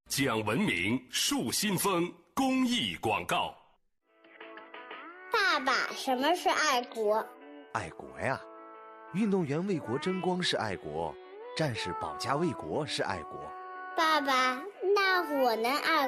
讲文明树新风公益广告。 爸爸，什么是爱国？ 爱国呀，运动员为国争光是爱国，战士保家卫国是爱国。 爸爸，那我能爱